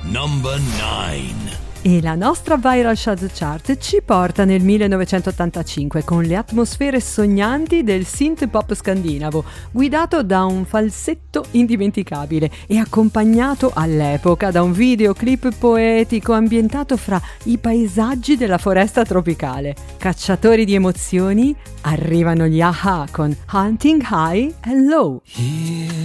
Number 9. E la nostra Viral Chart Chart ci porta nel 1985 con le atmosfere sognanti del synth pop scandinavo, guidato da un falsetto indimenticabile e accompagnato all'epoca da un videoclip poetico ambientato fra i paesaggi della foresta tropicale. Cacciatori di emozioni, arrivano gli a-ha con Hunting High and Low.